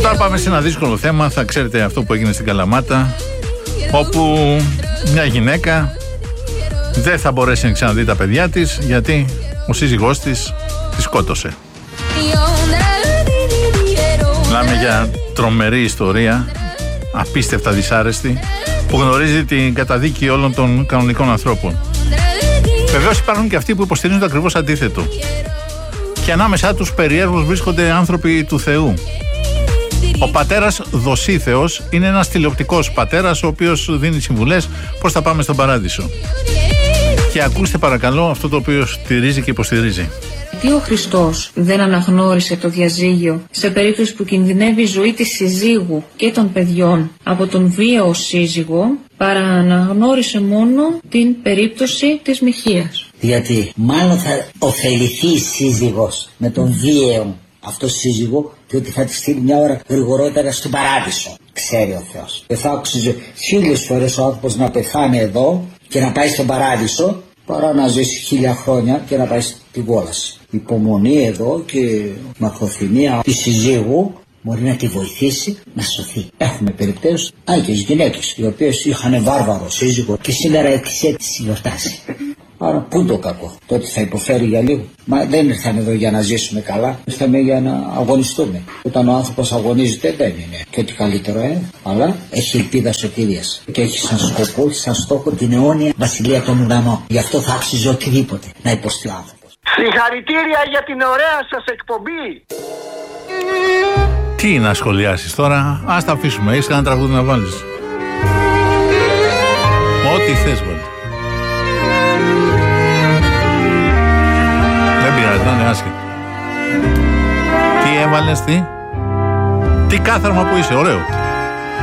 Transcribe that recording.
Τώρα πάμε σε ένα δύσκολο θέμα. Θα ξέρετε αυτό που έγινε στην Καλαμάτα, όπου μια γυναίκα δεν θα μπορέσει να ξαναδεί τα παιδιά της, γιατί ο σύζυγός της τη σκότωσε. Μιλάμε για τρομερή ιστορία, απίστευτα δυσάρεστη, που γνωρίζει την καταδίκη όλων των κανονικών ανθρώπων. Βεβαίως υπάρχουν και αυτοί που υποστηρίζουν το ακριβώς αντίθετο. Και ανάμεσά τους περιέργως βρίσκονται άνθρωποι του Θεού. Ο πατέρας Δοσίθεος είναι ένας τηλεοπτικός πατέρας, ο οποίος δίνει συμβουλές πώς θα πάμε στον παράδεισο. Και ακούστε παρακαλώ αυτό το οποίο στηρίζει και υποστηρίζει. Γιατί ο Χριστός δεν αναγνώρισε το διαζύγιο σε περίπτωση που κινδυνεύει η ζωή της συζύγου και των παιδιών από τον βίαιο σύζυγο, παρά αναγνώρισε μόνο την περίπτωση της μοιχείας? Γιατί μάλλον θα ωφεληθεί η σύζυγος με τον βίαιο αυτό σύζυγο, διότι θα τη στείλει μια ώρα γρηγορότερα στον παράδεισο. Ξέρει ο Θεός. Και θα άξιζε 1000 φορές ο άνθρωπος να πεθάνει εδώ και να πάει στον παράδεισο, παρά να ζήσει 1000 χρόνια και να πάει στην κόλαση. Υπομονή εδώ και μακροθυμία τη συζύγου μπορεί να τη βοηθήσει να σωθεί. Έχουμε περιπτώσεις άγιες γυναίκες, οι οποίες είχαν βάρβαρο σύζυγο και σήμερα έτσι γιορτάζει. Άρα πού το κακό? Τότε θα υποφέρει για λίγο. Μα δεν ήρθαμε εδώ για να ζήσουμε καλά. Ήρθαμε για να αγωνιστούμε. Όταν ο άνθρωπος αγωνίζεται δεν είναι και ό,τι καλύτερο, αλλά έχει ελπίδα σωτηρίας. Και έχει σαν σκοπό, σαν στόχο την αιώνια βασιλεία των ουρανών. Γι' αυτό θα άξιζε οτιδήποτε να υποστεί ο άνθρωπος. Συγχαρητήρια για την ωραία σας εκπομπή. Τι να σχολιάσεις τώρα? Ας τα αφήσουμε. Έχεις κανένα τραγούδι να βάλεις? Ό,τι θες βάλει. Δεν πειράζει, να είναι άσχετο. Τι έβαλες, τι κάθαρμα που είσαι, ωραίο.